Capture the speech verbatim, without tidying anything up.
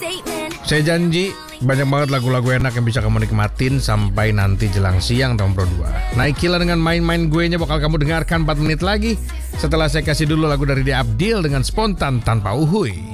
Saya janji banyak banget lagu-lagu enak yang bisa kamu nikmatin sampai nanti jelang siang tahun Pro dua. Naikila dengan main-main gue nya bakal kamu dengarkan empat menit lagi setelah saya kasih dulu lagu dari The Abdil dengan Spontan Tanpa Uhuy.